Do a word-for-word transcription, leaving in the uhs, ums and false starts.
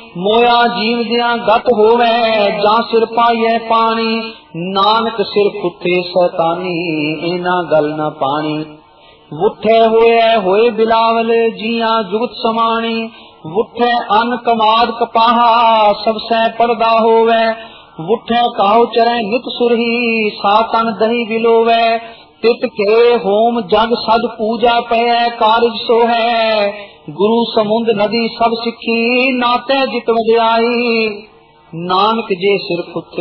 मोया जीव दिया गत होवे जा सिर पाइए पानी नानक सिर कुत्ते सैतानी इना गल न पानी वुठे होए होए बिलावल जिया जुगत समानी वुठे अन कमाद कपाहा सबसे पर्दा होवे वुठे काहु चरे नित सुरही सातन दही बिलोवे तित के होम जग सद पूजा पे कारज सो है गुरु समुंद नदी सब सिखी नाते जित वजाई नानक जे सिर कुत्ते